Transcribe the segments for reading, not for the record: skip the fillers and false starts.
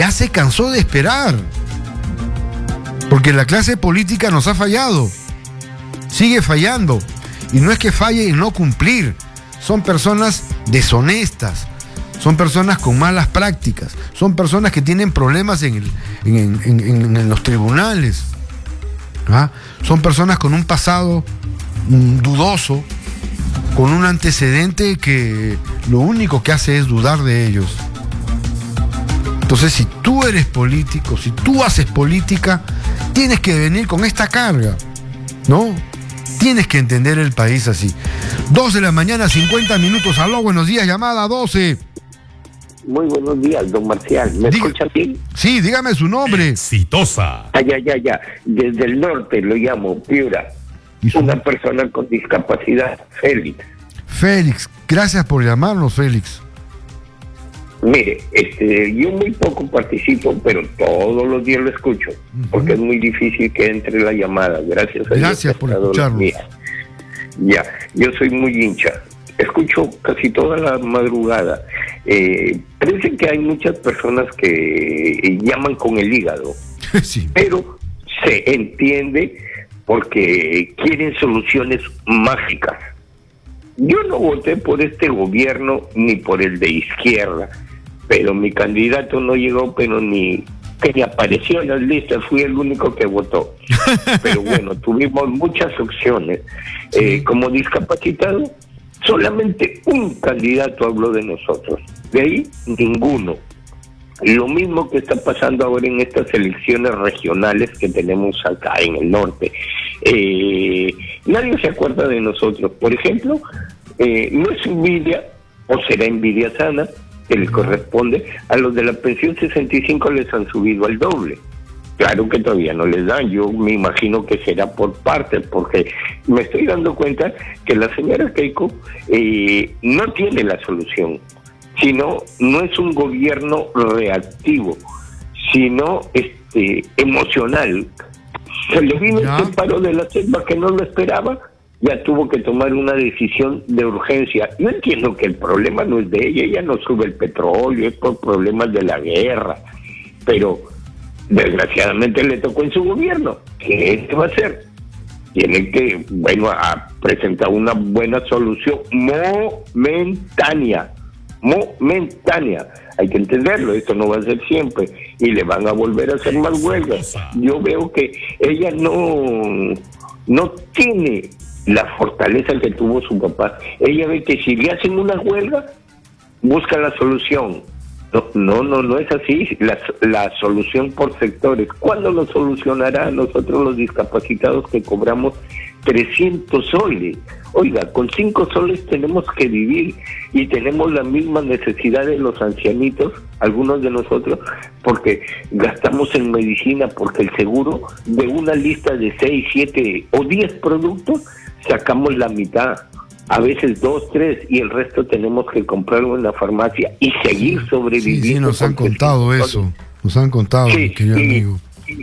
ya se cansó de esperar. Porque la clase política nos ha fallado. Sigue fallando. Y no es que falle en no cumplir. Son personas deshonestas. Son personas con malas prácticas. Son personas que tienen problemas en los tribunales. ¿Ah? Son personas con un pasado dudoso, con un antecedente que lo único que hace es dudar de ellos. Entonces, si tú eres político, si tú haces política, tienes que venir con esta carga, ¿no? Tienes que entender el país así. 12 de la mañana, 50 minutos. Aló, buenos días, llamada 12. Muy buenos días, don Marcial. ¿Me escucha bien? Sí, dígame su nombre. Exitosa. Ya. Desde el norte lo llamo, Piura. Una persona con discapacidad, Félix. Félix, gracias por llamarnos, Félix. Mire, yo muy poco participo, pero todos los días lo escucho, porque es muy difícil que entre la llamada. Gracias a Dios. Gracias por escucharnos. Ya, yo soy muy hincha. Escucho casi toda la madrugada. Parece que hay muchas personas que llaman con el hígado, Sí. pero se entiende porque quieren soluciones mágicas. Yo no voté por este gobierno ni por el de izquierda, pero mi candidato no llegó, pero ni apareció en las listas, fui el único que votó. Pero bueno, tuvimos muchas opciones. Como discapacitado, solamente un candidato habló de nosotros, de ahí ninguno. Lo mismo que está pasando ahora en estas elecciones regionales que tenemos acá en el norte. Nadie se acuerda de nosotros. Por ejemplo, no es envidia, o será envidia sana, que les corresponde. A los de la pensión 65 les han subido al doble. Claro que todavía no les dan. Yo me imagino que será por parte, porque me estoy dando cuenta que la señora Keiko no tiene la solución, sino no es un gobierno reactivo, sino emocional. Se le vino este paro de la selva que no lo esperaba, ya tuvo que tomar una decisión de urgencia. Yo entiendo que el problema no es de ella no sube el petróleo, es por problemas de la guerra, pero desgraciadamente le tocó en su gobierno. ¿Qué va a hacer? Tiene que, a presentar una buena solución momentánea. Hay que entenderlo, esto no va a ser siempre y le van a volver a hacer más huelgas. Yo veo que ella no tiene la fortaleza que tuvo su papá. Ella ve que si le hacen una huelga, busca la solución. No es así, la solución por sectores. ¿Cuándo lo solucionará? Nosotros los discapacitados que cobramos 300 soles. Oiga, con 5 soles tenemos que vivir y tenemos la misma necesidad de los ancianitos, algunos de nosotros, porque gastamos en medicina, porque el seguro de una lista de 6, 7 o 10 productos, sacamos la mitad, a veces 2, 3, y el resto tenemos que comprarlo en la farmacia y seguir sobreviviendo. Sí, nos han contado eso, mi querido amigo.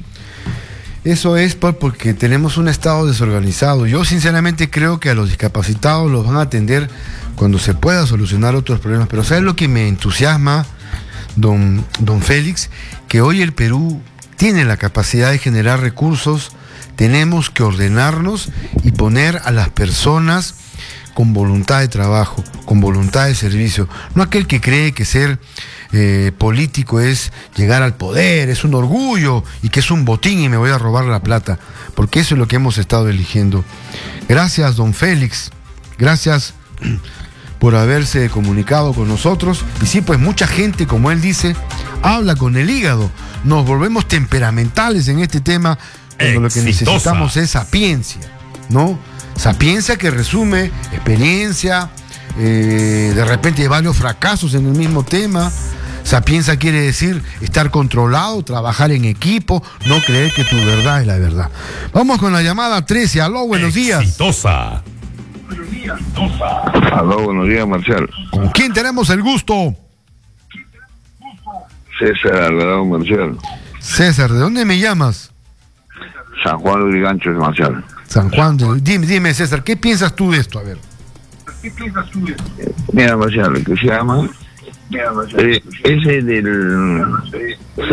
Eso es porque tenemos un Estado desorganizado. Yo sinceramente creo que a los discapacitados los van a atender cuando se pueda solucionar otros problemas. Pero ¿sabes lo que me entusiasma, don Félix? Que hoy el Perú tiene la capacidad de generar recursos. Tenemos que ordenarnos y poner a las personas con voluntad de trabajo, con voluntad de servicio. No aquel que cree que ser político es llegar al poder, es un orgullo y que es un botín y me voy a robar la plata, porque eso es lo que hemos estado eligiendo. Gracias, don Félix, gracias por haberse comunicado con nosotros. Y sí, pues mucha gente, como él dice, habla con el hígado. Nos volvemos temperamentales en este tema, cuando lo que necesitamos es sapiencia, ¿no? Sapiencia que resume experiencia, de repente varios fracasos en el mismo tema. Sapiencia quiere decir estar controlado, trabajar en equipo, no creer que tu verdad es la verdad. Vamos con la llamada 13. Aló, buenos días. Exitosa. Aló, buenos días, Marcial. ¿Con quién tenemos el gusto? César Alvarado, Marcial. César, ¿de dónde me llamas? San Juan de Urigancho, Marcial. San Juan de... Dime, César, ¿qué piensas tú de esto? A ver. Mira, Marcial, lo que se llama... ese del